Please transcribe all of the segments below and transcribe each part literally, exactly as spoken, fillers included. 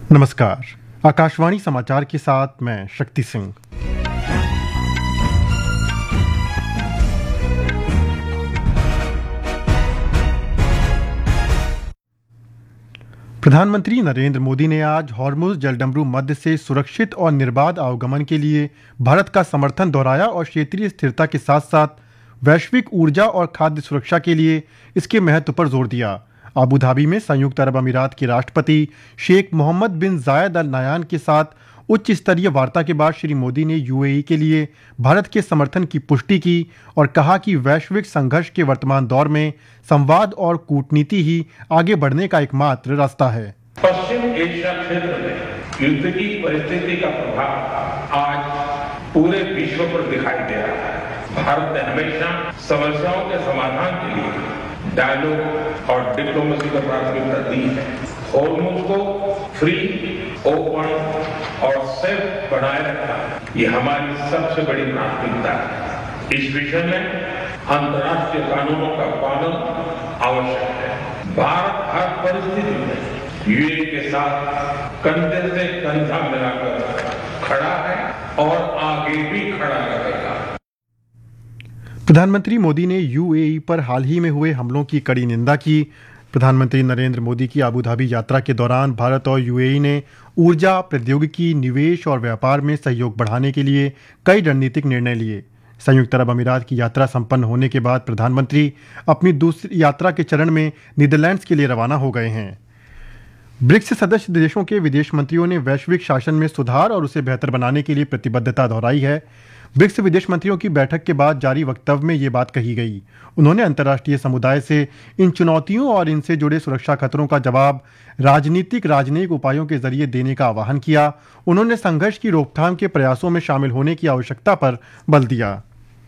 नमस्कार। आकाशवाणी समाचार के साथ मैं शक्ति सिंह। प्रधानमंत्री नरेंद्र मोदी ने आज हॉर्मुज़ जलडमरू मध्य से सुरक्षित और निर्बाध आवागमन के लिए भारत का समर्थन दोहराया और क्षेत्रीय स्थिरता के साथ साथ वैश्विक ऊर्जा और खाद्य सुरक्षा के लिए इसके महत्व पर जोर दिया। अबू धाबी में संयुक्त अरब अमीरात के राष्ट्रपति शेख मोहम्मद बिन जायद अल नाह्यान के साथ उच्च स्तरीय वार्ता के बाद श्री मोदी ने यूएई के लिए भारत के समर्थन की पुष्टि की और कहा कि वैश्विक संघर्ष के वर्तमान दौर में संवाद और कूटनीति ही आगे बढ़ने का एकमात्र रास्ता है। पश्चिम एशिया क्षेत्र में युद्ध की परिस्थिति का प्रभाव आज पूरे विश्व पर दिखाई दे रहा है। भारत ने हमेशा समस्याओं के समाधान के लिए डायलॉग और डिप्लोमेसी को प्राथमिकता दी है। हॉर्मुज़ को फ्री, ओपन और सेफ बनाए रखना ये हमारी सबसे बड़ी प्राथमिकता है। इस विषय में अंतर्राष्ट्रीय कानूनों का पालन आवश्यक है। भारत हर परिस्थिति में यूएई के साथ कंधे से कंधा मिलाकर खड़ा है और आगे भी खड़ा रहेगा। प्रधानमंत्री मोदी ने यूएई पर हाल ही में हुए हमलों की कड़ी निंदा की। प्रधानमंत्री नरेंद्र मोदी की अबू धाबी यात्रा के दौरान भारत और यूएई ने ऊर्जा, प्रौद्योगिकी, निवेश और व्यापार में सहयोग बढ़ाने के लिए कई रणनीतिक निर्णय लिए। संयुक्त अरब अमीरात की यात्रा संपन्न होने के बाद प्रधानमंत्री अपनी दूसरी यात्रा के चरण में नीदरलैंड्स के लिए रवाना हो गए हैं। ब्रिक्स सदस्य देशों के विदेश मंत्रियों ने वैश्विक शासन में सुधार और उसे बेहतर बनाने के लिए प्रतिबद्धता दोहराई है। ब्रिक्स विदेश मंत्रियों की बैठक के बाद जारी वक्तव्य में ये बात कही गई। उन्होंने अंतर्राष्ट्रीय समुदाय से इन चुनौतियों और इनसे जुड़े सुरक्षा खतरों का जवाब राजनीतिक राजनयिक उपायों के जरिए देने का आह्वान किया। उन्होंने संघर्ष की रोकथाम के प्रयासों में शामिल होने की आवश्यकता पर बल दिया।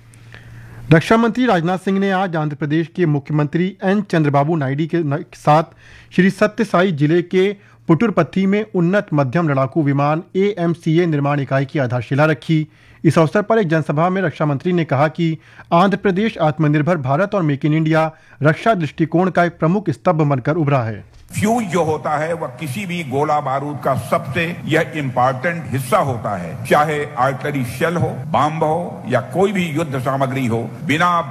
रक्षा मंत्री राजनाथ सिंह ने आज आंध्र प्रदेश के मुख्यमंत्री एन चंद्रबाबू नायडू के साथ श्री सत्यसाई जिले के पुटुरपथी में उन्नत मध्यम लड़ाकू विमान ए एम सी ए निर्माण इकाई की आधारशिला रखी। इस अवसर पर एक जनसभा में रक्षा मंत्री ने कहा कि आंध्र प्रदेश आत्मनिर्भर भारत और मेक इन इंडिया रक्षा दृष्टिकोण का एक प्रमुख स्तंभ बनकर उभरा है। फ्यूज जो होता है वह किसी भी गोला बारूद का सबसे यह इम्पोर्टेंट हिस्सा होता है, चाहे आर्टिलरी शेल हो, बम हो या कोई भी युद्ध सामग्री हो। बिना